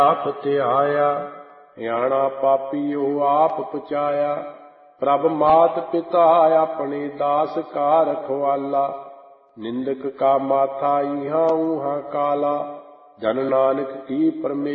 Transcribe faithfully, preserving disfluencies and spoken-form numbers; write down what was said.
ਆਪ ਧਿਆਇਆ, ਸਿਆਣਾ ਪਾਪੀ ਉਹ ਆਪ ਪਚਾਇਆ। ਪ੍ਰਭ ਮਾਤ ਪਿਤਾ ਆਪਣੇ ਦਾਸ ਕਾ ਰਖਵਾਲਾ, ਨਿੰਦਕ ਕਾ ਮਾਥਾ ਇਹਾਂ ਊਹਾਂ ਕਾਲਾ। ਜਨ ਨਾਨਕ ਕੀ ਪਰਮੇ